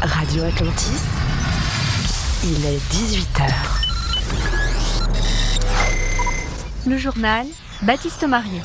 Radio Atlantis, il est 18h. Le journal, Baptiste Marier.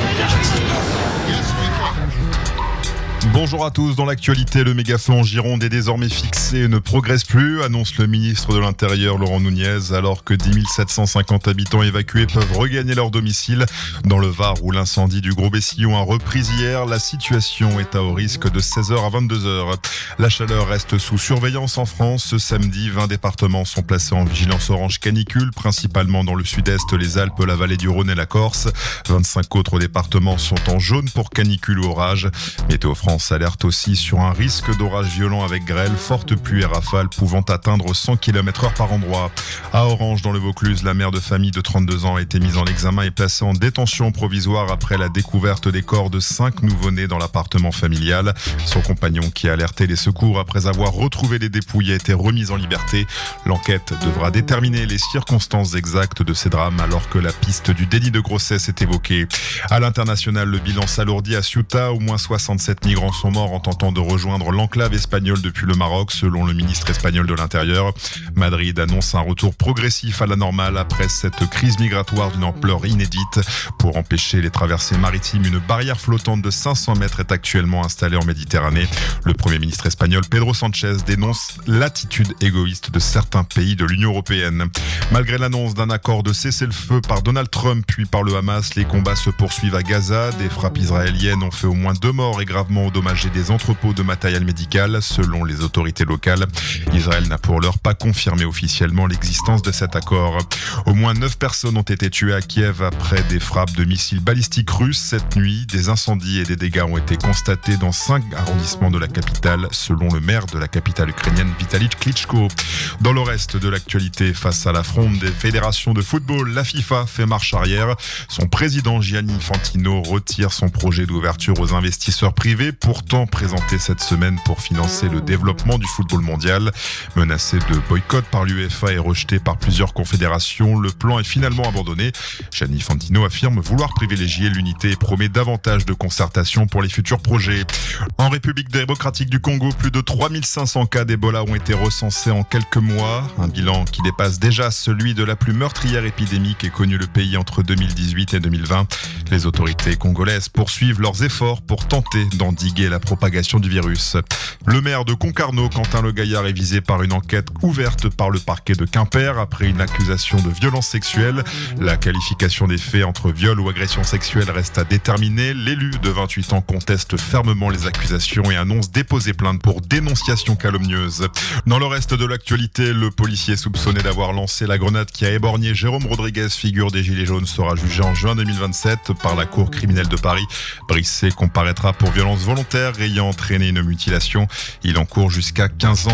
Bonjour à tous. Dans l'actualité, le méga-feu en Gironde est désormais fixé et ne progresse plus, annonce le ministre de l'Intérieur Laurent Nunez, alors que 10 750 habitants évacués peuvent regagner leur domicile. Dans le Var, où l'incendie du Gros-Bessillon a repris hier, la situation est à haut risque de 16h à 22h. La chaleur reste sous surveillance en France. Ce samedi, 20 départements sont placés en vigilance orange canicule, principalement dans le sud-est, les Alpes, la vallée du Rhône et la Corse. 25 autres départements sont en jaune pour canicule ou orage. Météo France alerte aussi sur un risque d'orage violent avec grêle, fortes pluies et rafales pouvant atteindre 100 km/h par endroit. À Orange, dans le Vaucluse, la mère de famille de 32 ans a été mise en examen et placée en détention provisoire après la découverte des corps de 5 nouveau-nés dans l'appartement familial. Son compagnon, qui a alerté les secours après avoir retrouvé les dépouilles, a été remis en liberté. L'enquête devra déterminer les circonstances exactes de ces drames, alors que la piste du déni de grossesse est évoquée. À l'international, le bilan s'alourdit à Ceuta. Au moins 67 migrants sont morts en tentant de rejoindre l'enclave espagnole depuis le Maroc, selon le ministre espagnol de l'Intérieur. Madrid annonce un retour progressif à la normale après cette crise migratoire d'une ampleur inédite. Pour empêcher les traversées maritimes, une barrière flottante de 500 mètres est actuellement installée en Méditerranée. Le Premier ministre espagnol Pedro Sánchez dénonce l'attitude égoïste de certains pays de l'Union européenne. Malgré l'annonce d'un accord de cessez-le-feu par Donald Trump puis par le Hamas, les combats se poursuivent à Gaza. Des frappes israéliennes ont fait au moins 2 morts et gravement endommagé des entrepôts de matériel médical, selon les autorités locales. Israël n'a pour l'heure pas confirmé officiellement l'existence de cet accord. Au moins 9 personnes ont été tuées à Kiev après des frappes de missiles balistiques russes cette nuit. Des incendies et des dégâts ont été constatés dans 5 arrondissements de la capitale, selon le maire de la capitale ukrainienne Vitaly Klitschko. Dans le reste de l'actualité, face à la fronde des fédérations de football, la FIFA fait marche arrière. Son président Gianni Infantino retire son projet d'ouverture aux investisseurs privés, pourtant présenté cette semaine pour financer le développement du football mondial. Menacé de boycott par l'UEFA et rejeté par plusieurs confédérations, le plan est finalement abandonné. Gianni Infantino affirme vouloir privilégier l'unité et promet davantage de concertation pour les futurs projets. En République démocratique du Congo, plus de 3500 cas d'Ebola ont été recensés en quelques mois. Un bilan qui dépasse déjà celui de la plus meurtrière épidémie qu'ait connue le pays entre 2018 et 2020. Les autorités congolaises poursuivent leurs efforts pour tenter d'endiguer la propagation du virus. Le maire de Concarneau, Quentin Le Gaillard, est visé par une enquête ouverte par le parquet de Quimper après une accusation de violence sexuelle. La qualification des faits entre viol ou agression sexuelle reste à déterminer. L'élu de 28 ans conteste fermement les accusations et annonce déposer plainte pour dénonciation calomnieuse. Dans le reste de l'actualité, le policier soupçonné d'avoir lancé la grenade qui a éborgné Jérôme Rodriguez, figure des Gilets jaunes, sera jugé en juin 2027 par la Cour criminelle de Paris. Brisset comparaîtra pour violence volontaire ayant entraîné une mutilation. Il encourt jusqu'à 15 ans